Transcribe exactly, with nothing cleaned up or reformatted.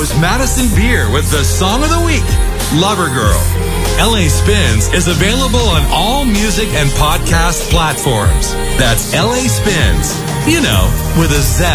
was Madison Beer with the Song of the Week, Lover Girl. L A Spins is available on all music and podcast platforms. That's L A Spins, you know, with a Z.